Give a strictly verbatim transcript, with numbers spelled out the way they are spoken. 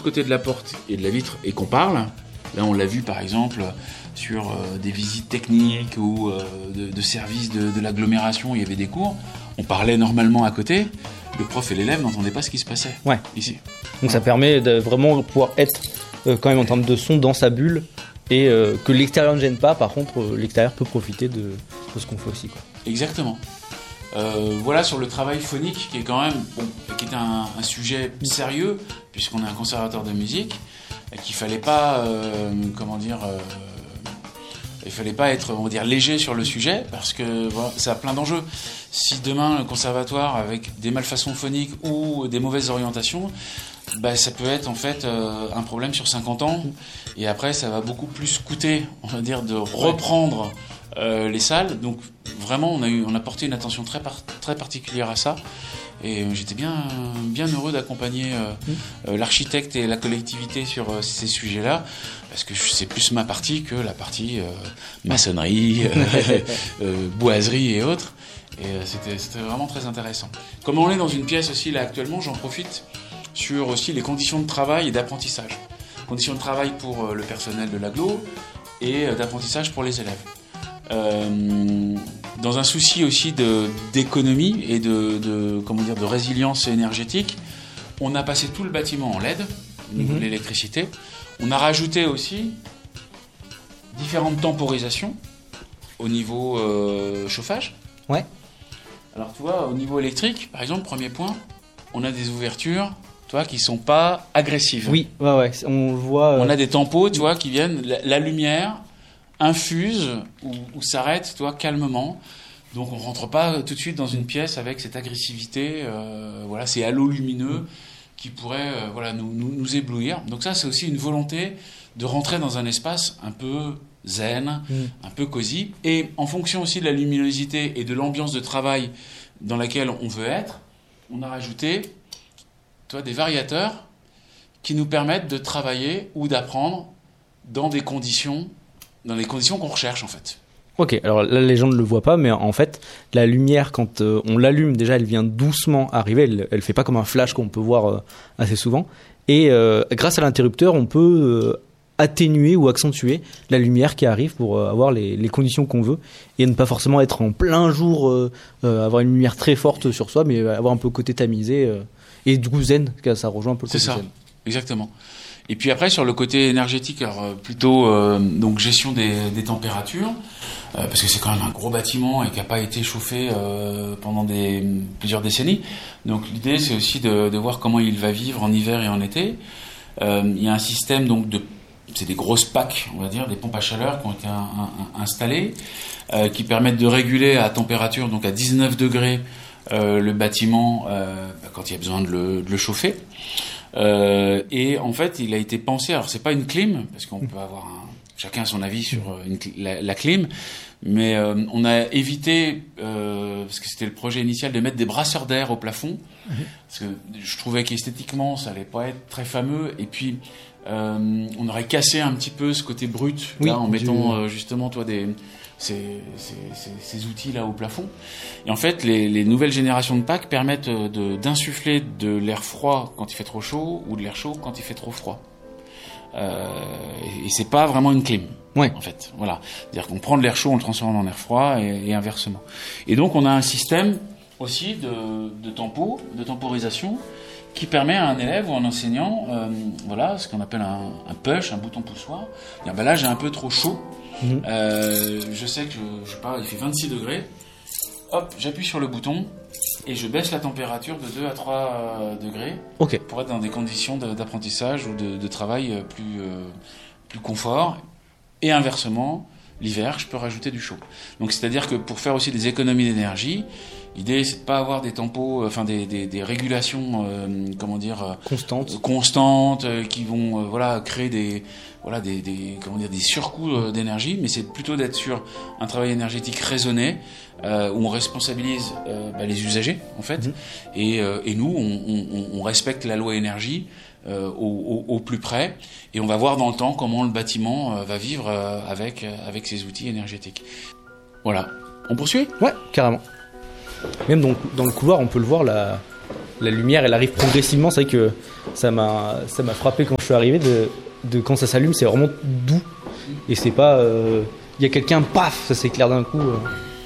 côté de la porte et de la vitre et qu'on parle, là on l'a vu par exemple sur euh, des visites techniques ou euh, de, de services de, de l'agglomération, il y avait des cours, on parlait normalement à côté, le prof et l'élève n'entendaient pas ce qui se passait ouais. ici. Donc ouais. Ça permet de vraiment pouvoir être euh, quand même en termes de son dans sa bulle et euh, que l'extérieur ne gêne pas, par contre euh, l'extérieur peut profiter de, de ce qu'on fait aussi, quoi. Exactement. Euh, voilà sur le travail phonique qui est quand même bon, qui est un, un sujet sérieux puisqu'on est un conservateur de musique et qu'il fallait pas euh, comment dire euh, il fallait pas être on va dire léger sur le sujet parce que voilà, ça a plein d'enjeux. Si demain le conservatoire avec des malfaçons phoniques ou des mauvaises orientations, bah, ça peut être en fait euh, un problème sur cinquante ans et après ça va beaucoup plus coûter on va dire de reprendre Euh, les salles, donc vraiment on a eu, on a porté une attention très par, très particulière à ça, et euh, j'étais bien bien heureux d'accompagner euh, mmh. euh, l'architecte et la collectivité sur euh, ces sujets-là, parce que c'est plus ma partie que la partie euh, maçonnerie, euh, euh, boiserie et autres, et euh, c'était c'était vraiment très intéressant. Comme on est dans une pièce aussi là actuellement, j'en profite sur aussi les conditions de travail et d'apprentissage, conditions de travail pour euh, le personnel de l'agglo et euh, d'apprentissage pour les élèves. Euh, dans un souci aussi de, d'économie et de, de, comment dire, de résilience énergétique, on a passé tout le bâtiment en L E D, au niveau mm-hmm. de l'électricité. On a rajouté aussi différentes temporisations au niveau euh, chauffage. Ouais. Alors tu vois, au niveau électrique, par exemple, premier point, on a des ouvertures, tu vois, qui sont pas agressives. Oui, ouais, ouais, on le voit. Euh... On a des tempos, tu vois, qui viennent, la, la lumière infuse ou, ou s'arrête, tu vois, calmement. Donc on rentre pas tout de suite dans une pièce avec cette agressivité, euh, voilà, ces halos lumineux qui pourraient, euh, voilà, nous, nous, nous éblouir. Donc ça, c'est aussi une volonté de rentrer dans un espace un peu zen, mmh. un peu cosy, et en fonction aussi de la luminosité et de l'ambiance de travail dans laquelle on veut être, on a rajouté, tu vois, des variateurs qui nous permettent de travailler ou d'apprendre dans des conditions dans les conditions qu'on recherche en fait. Ok, alors là les gens ne le voient pas, mais en fait la lumière quand euh, on l'allume déjà elle vient doucement arriver, elle, elle fait pas comme un flash qu'on peut voir euh, assez souvent, et euh, grâce à l'interrupteur on peut euh, atténuer ou accentuer la lumière qui arrive pour euh, avoir les, les conditions qu'on veut et ne pas forcément être en plein jour, euh, euh, avoir une lumière très forte sur soi, mais avoir un peu côté tamisé euh, et du coup zen, ça rejoint un peu le côté zen. C'est ça, zen. Exactement. Et puis après sur le côté énergétique, alors plutôt euh, donc gestion des, des températures, euh, parce que c'est quand même un gros bâtiment et qui n'a pas été chauffé euh, pendant des plusieurs décennies. Donc l'idée c'est aussi de, de voir comment il va vivre en hiver et en été. Euh, il y a un système donc de, c'est des grosses packs, on va dire, des pompes à chaleur qui ont été un, un, installées, euh, qui permettent de réguler à température donc à dix-neuf degrés euh, le bâtiment euh, quand il y a besoin de le, de le chauffer. Euh, et en fait, il a été pensé. Alors, c'est pas une clim, parce qu'on peut avoir un, chacun son avis sur une, la, la clim, mais euh, on a évité, euh, parce que c'était le projet initial, de mettre des brasseurs d'air au plafond, mmh. parce que je trouvais qu'esthétiquement, ça allait pas être très fameux. Et puis, euh, on aurait cassé un petit peu ce côté brut, oui, là, en mettant euh, justement, toi, des Ces, ces, ces, ces outils-là au plafond. Et en fait, les, les nouvelles générations de packs permettent de, d'insuffler de l'air froid quand il fait trop chaud ou de l'air chaud quand il fait trop froid. Euh, et, et c'est pas vraiment une clim, ouais. en fait. Voilà. C'est-à-dire qu'on prend de l'air chaud, on le transforme en air froid et, et inversement. Et donc, on a un système aussi de, de tempo, de temporisation qui permet à un élève ou un enseignant, euh, voilà, ce qu'on appelle un, un push, un bouton poussoir. Dire, ben là, j'ai un peu trop chaud. Mmh. Euh, je sais que je sais pas, il fait vingt-six degrés. Hop, j'appuie sur le bouton et je baisse la température de deux à trois degrés okay. pour être dans des conditions de, d'apprentissage ou de, de travail plus euh, plus confort. Et inversement, l'hiver, je peux rajouter du chaud. Donc c'est-à-dire que pour faire aussi des économies d'énergie, l'idée c'est de pas avoir des tempos, enfin des des, des régulations, euh, comment dire, constantes, constantes, euh, qui vont euh, voilà créer des voilà des, des comment dire des surcoûts d'énergie, mais c'est plutôt d'être sur un travail énergétique raisonné euh, où on responsabilise euh, bah, les usagers en fait, mmh. et, euh, et nous on, on, on respecte la loi énergie euh, au, au, au plus près, et on va voir dans le temps comment le bâtiment euh, va vivre euh, avec avec ces outils énergétiques. Voilà. On poursuit ? Ouais, carrément. Même dans, dans le couloir, on peut le voir, la, la lumière, elle arrive progressivement. C'est vrai que ça m'a, ça m'a frappé quand je suis arrivé. De, de quand ça s'allume, c'est vraiment doux. Et c'est pas, il euh, y a quelqu'un, paf, ça s'éclaire d'un coup. Euh.